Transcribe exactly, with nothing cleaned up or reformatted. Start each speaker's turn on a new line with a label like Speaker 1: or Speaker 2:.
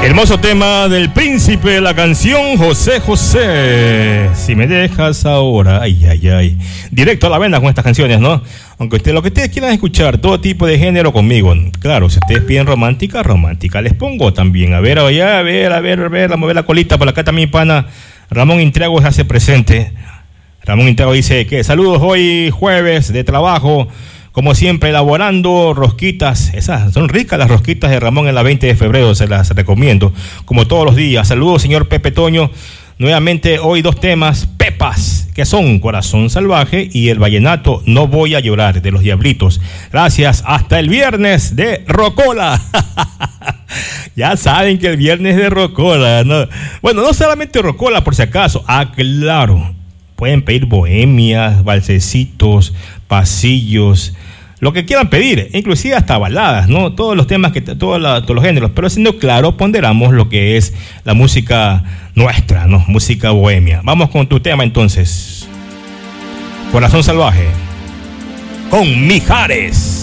Speaker 1: Hermoso tema del príncipe de la canción, José José. Si me dejas ahora, ay, ay, ay. Directo a la vena con estas canciones, ¿no? Aunque usted, lo que ustedes quieran escuchar, todo tipo de género conmigo. Claro, si ustedes piden romántica, romántica. Les pongo también. A ver, oye, a ver, a ver, a ver, a mover la colita. Por acá también, pana, Ramón Intriago se hace presente. Ramón Intriago dice que saludos hoy jueves de trabajo. Como siempre, elaborando rosquitas. Esas son ricas las rosquitas de Ramón en la veinte de febrero, se las recomiendo. Como todos los días. Saludos, señor Pepe Toño. Nuevamente, hoy dos temas, Pepas, que son Corazón Salvaje y el vallenato No Voy a Llorar, de los Diablitos. Gracias, hasta el viernes de Rocola. Ya saben que el viernes de Rocola, ¿no? Bueno, no solamente Rocola, por si acaso. Ah, claro. Pueden pedir bohemias, valsecitos, pasillos, lo que quieran pedir, inclusive hasta baladas, ¿no? Todos los temas, que todos, la, todos los géneros, pero siendo claro, ponderamos lo que es la música nuestra, ¿no? Música bohemia. Vamos con tu tema entonces. Corazón Salvaje con Mijares.